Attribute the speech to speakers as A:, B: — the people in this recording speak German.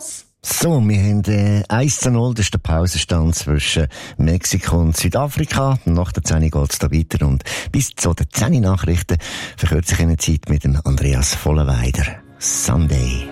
A: So, wir haben 1:0, das ist der Pausenstand zwischen Mexiko und Südafrika. Nach der 10 geht es da weiter und bis zu den 10 Nachrichten verkürzt sich eine Zeit mit dem Andreas Vollenweider. Sunday.